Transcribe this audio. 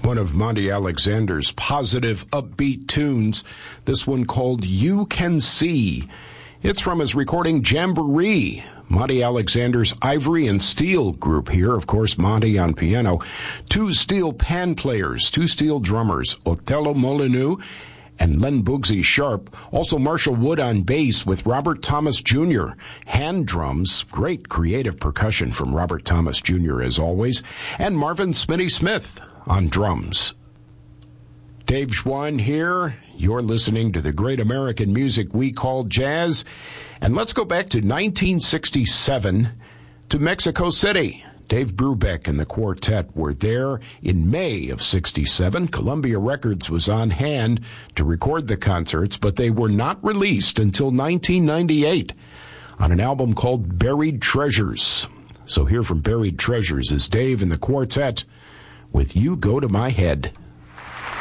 one of Monty Alexander's positive, upbeat tunes. This one called You Can See. It's from his recording Jamboree, Monty Alexander's Ivory and Steel group here. Of course, Monty on piano. Two steel pan players, two steel drummers, Othello Molyneux and Len Boogsy Sharp. Also Marshall Wood on bass with Robert Thomas Jr. Hand drums, great creative percussion from Robert Thomas Jr. as always. And Marvin Smitty Smith on drums. Dave Schwan here. You're listening to the great American music we call jazz. And let's go back to 1967 to Mexico City. Dave Brubeck and the quartet were there in May of 67. Columbia Records was on hand to record the concerts, but they were not released until 1998 on an album called Buried Treasures. So here from Buried Treasures is Dave and the quartet with You Go to My Head.